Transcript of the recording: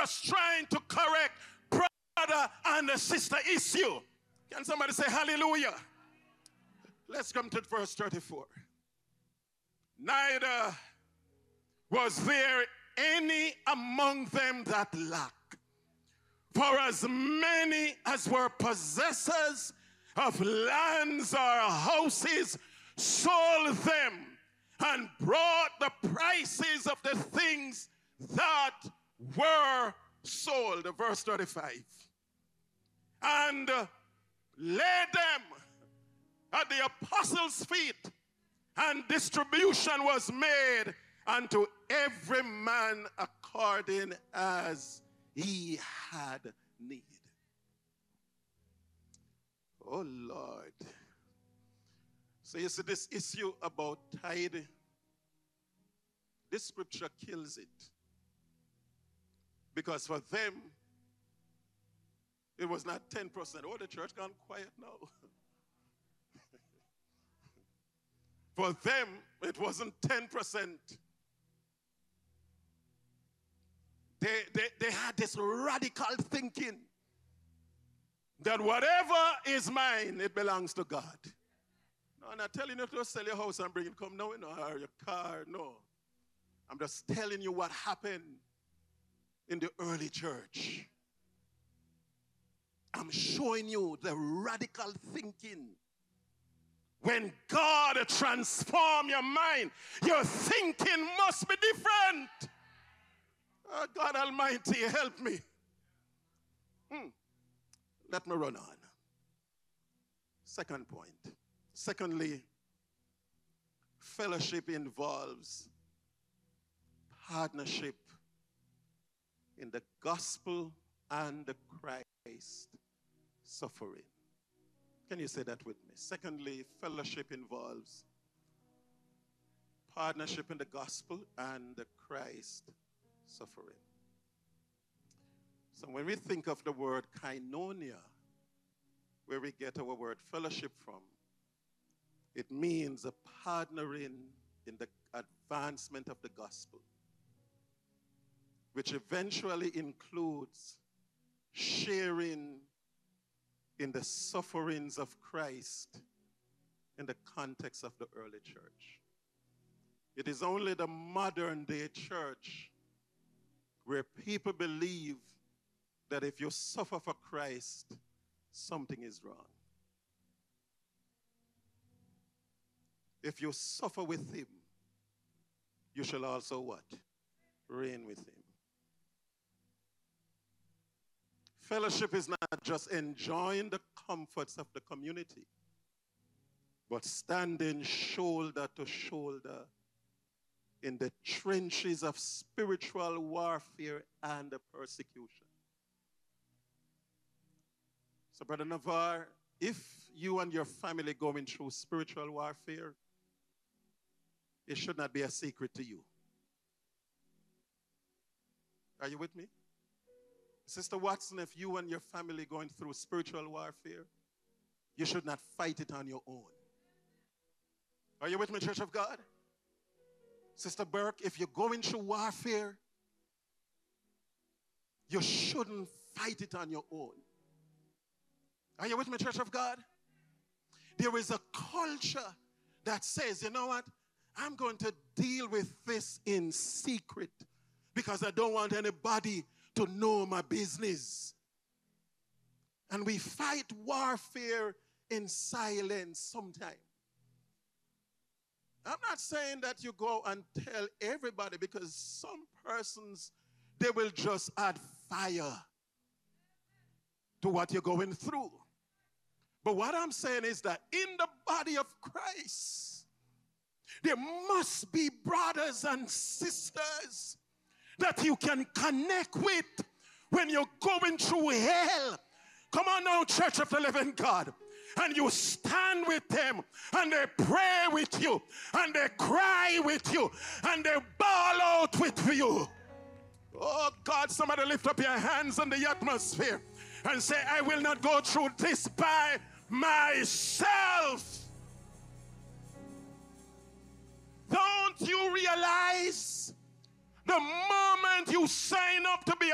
just trying to correct brother and sister issue. Can somebody say hallelujah? Let's come to verse 34. Neither was there any among them that lacked. For as many as were possessors of lands or houses sold them and brought the prices of the things that were sold. Verse 35. And laid them at the apostles' feet, and distribution was made unto every man according as he had need. Oh Lord. So you see this issue about tithing, this scripture kills it. Because for them, it was not 10%. Oh, the church gone quiet now. For them, it wasn't 10%. They had this radical thinking that whatever is mine, it belongs to God. No, I'm not telling you to sell your house and bring it come now, or your car, no. I'm just telling you what happened in the early church. I'm showing you the radical thinking. When God transforms your mind, your thinking must be different. Oh, God Almighty, help me. Let me run on. Second point. Secondly, fellowship involves partnership in the gospel and the Christ suffering. Can you say that with me? Secondly, fellowship involves partnership in the gospel and the Christ suffering. So when we think of the word koinonia, where we get our word fellowship from, it means a partnering in the advancement of the gospel, which eventually includes sharing in the sufferings of Christ in the context of the early church. It is only the modern day church where people believe that if you suffer for Christ, something is wrong. If you suffer with him, you shall also what? Reign with him. Fellowship is not just enjoying the comforts of the community, but standing shoulder to shoulder in the trenches of spiritual warfare and persecution. So, Brother Navarre, if you and your family going through spiritual warfare, it should not be a secret to you. Are you with me? Sister Watson, if you and your family going through spiritual warfare, you should not fight it on your own. Are you with me, Church of God? Sister Burke, if you're going through warfare, you shouldn't fight it on your own. Are you with me, Church of God? There is a culture that says, you know what? I'm going to deal with this in secret because I don't want anybody to know my business. And we fight warfare in silence sometimes. I'm not saying that you go and tell everybody, because some persons, they will just add fire to what you're going through. But what I'm saying is that in the body of Christ, there must be brothers and sisters that you can connect with when you're going through hell. Come on now, Church of the Living God. And you stand with them, and they pray with you, and they cry with you, and they bawl out with you. Oh God, somebody lift up your hands in the atmosphere and say, I will not go through this by myself. Don't you realize the moment you sign up to be